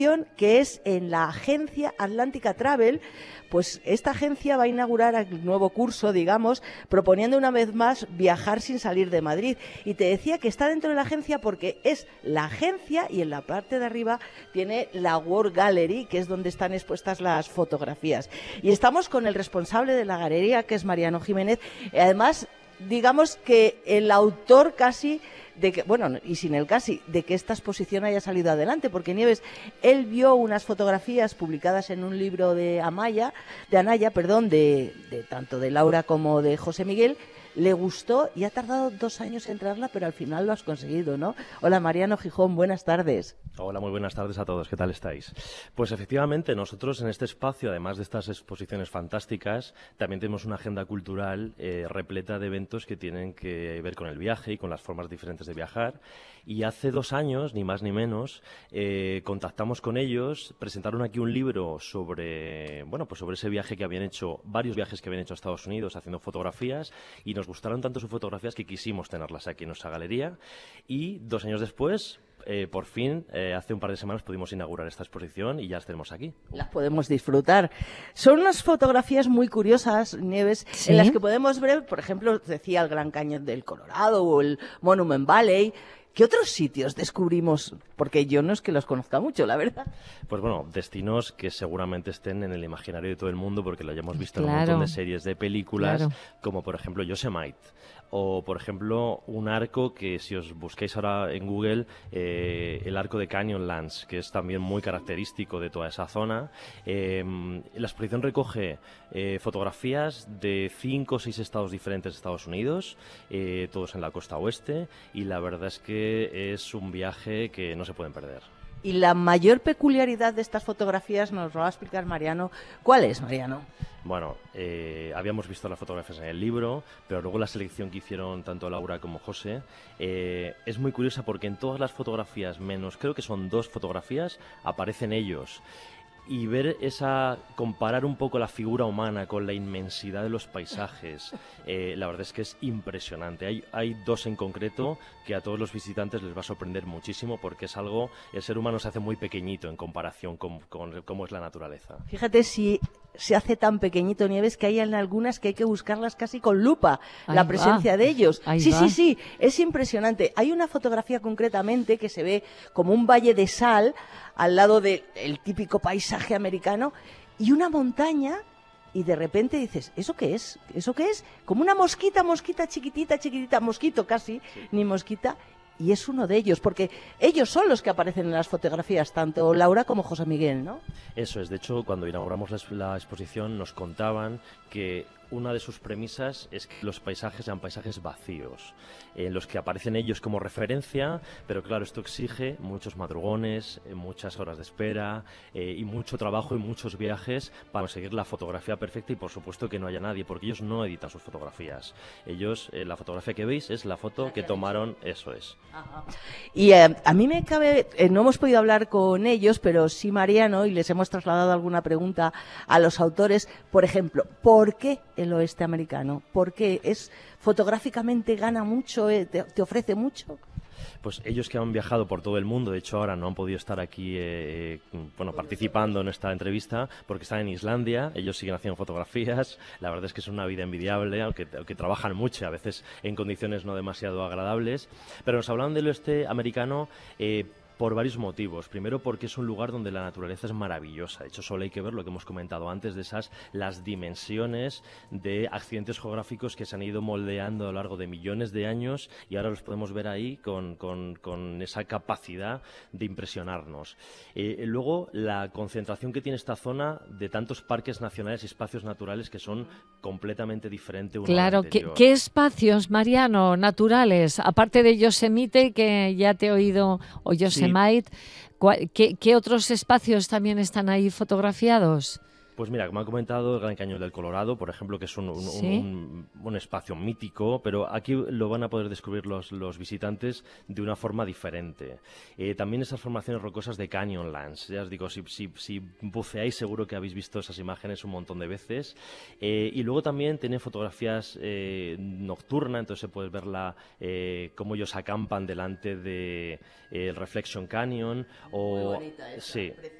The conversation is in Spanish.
que es en la agencia Atlántica Travel. Pues esta agencia va a inaugurar el nuevo curso, digamos, proponiendo una vez más viajar sin salir de Madrid. Y te decía que está dentro de la agencia porque es la agencia y en la parte de arriba tiene la World Gallery, que es donde están expuestas las fotografías. Y estamos con el responsable de la galería, que es Mariano Jiménez. Además, digamos que el autor casi de que, bueno, y sin el casi, de que esta exposición haya salido adelante, porque Nieves, él vio unas fotografías publicadas en un libro de Anaya, de tanto de Laura como de José Miguel, le gustó y ha tardado 2 años en traerla, pero al final lo has conseguido, ¿no? Hola, Mariano Gijón, buenas tardes. Hola, muy buenas tardes a todos, ¿qué tal estáis? Pues efectivamente, nosotros en este espacio, además de estas exposiciones fantásticas, también tenemos una agenda cultural repleta de eventos que tienen que ver con el viaje y con las formas diferentes de viajar. Y hace 2 años, ni más ni menos, contactamos con ellos, presentaron aquí un libro sobre, bueno, pues sobre ese viaje que habían hecho, varios viajes que habían hecho a Estados Unidos haciendo fotografías, y nos gustaron tanto sus fotografías que quisimos tenerlas aquí en nuestra galería. Y 2 años después, por fin, hace un par de semanas pudimos inaugurar esta exposición y ya las tenemos aquí. Las podemos disfrutar. Son unas fotografías muy curiosas, Nieves, ¿Sí? en las que podemos ver, por ejemplo, decía el Gran Cañón del Colorado o el Monument Valley. ¿Qué otros sitios descubrimos? Porque yo no es que los conozca mucho, la verdad. Pues bueno, destinos que seguramente estén en el imaginario de todo el mundo porque lo hayamos visto en un Claro. montón de series de películas, Claro. como por ejemplo Yosemite, o por ejemplo un arco que si os busquéis ahora en Google, el arco de Canyonlands, que es también muy característico de toda esa zona. La exposición recoge fotografías de 5 o 6 estados diferentes de Estados Unidos, todos en la costa oeste, y la verdad es que es un viaje que no se pueden perder. Y la mayor peculiaridad de estas fotografías nos lo va a explicar Mariano. ¿Cuál es, Mariano? Bueno, habíamos visto las fotografías en el libro, pero luego la selección que hicieron tanto Laura como José es muy curiosa porque en todas las fotografías, menos creo que son 2 fotografías, aparecen ellos. Y ver comparar un poco la figura humana con la inmensidad de los paisajes, la verdad es que es impresionante. Hay 2 en concreto que a todos los visitantes les va a sorprender muchísimo porque es algo, el ser humano se hace muy pequeñito en comparación con cómo es la naturaleza. Fíjate si se hace tan pequeñito, Nieves, que hay en algunas que hay que buscarlas casi con lupa, Ahí la va. presencia de ellos. Ahí Sí, va. sí, sí, es impresionante. Hay una fotografía concretamente que se ve como un valle de sal al lado del típico paisaje americano y una montaña y de repente dices, ¿eso qué es? ¿Eso qué es? Como una mosquita chiquitita, mosquito casi, ni mosquita. Y es uno de ellos, porque ellos son los que aparecen en las fotografías, tanto Laura como José Miguel, ¿no? Eso es, de hecho, cuando inauguramos la exposición nos contaban que una de sus premisas es que los paisajes sean paisajes vacíos, en los que aparecen ellos como referencia, pero claro, esto exige muchos madrugones, muchas horas de espera y mucho trabajo y muchos viajes para conseguir la fotografía perfecta y por supuesto que no haya nadie, porque ellos no editan sus fotografías. Ellos, la fotografía que veis es la foto que tomaron, eso es. Ajá. Y a mí me cabe, no hemos podido hablar con ellos, pero sí Mariano, y les hemos trasladado alguna pregunta a los autores, por ejemplo, ¿por qué el oeste americano? ¿Por qué fotográficamente gana mucho, te ofrece mucho? Pues ellos que han viajado por todo el mundo, de hecho ahora no han podido estar aquí participando en esta entrevista porque están en Islandia, ellos siguen haciendo fotografías, la verdad es que es una vida envidiable, aunque trabajan mucho, a veces en condiciones no demasiado agradables, pero nos hablan del oeste americano por varios motivos. Primero porque es un lugar donde la naturaleza es maravillosa. De hecho, solo hay que ver lo que hemos comentado antes de las dimensiones de accidentes geográficos que se han ido moldeando a lo largo de millones de años y ahora los podemos ver ahí con esa capacidad de impresionarnos. Luego, la concentración que tiene esta zona de tantos parques nacionales y espacios naturales que son completamente diferentes uno Claro, al anterior. ¿qué espacios, Mariano, naturales? Aparte de Yosemite, que ya te he oído, o Yosemite, ¿qué otros espacios también están ahí fotografiados? Pues mira, como ha comentado, el Gran Cañón del Colorado, por ejemplo, que es un espacio mítico, pero aquí lo van a poder descubrir los visitantes de una forma diferente. También esas formaciones rocosas de Canyonlands, ya os digo, si buceáis seguro que habéis visto esas imágenes un montón de veces. Y luego también tienen fotografías nocturnas, entonces se puede ver cómo ellos acampan delante de el Reflection Canyon. Muy bonita esa, Sí.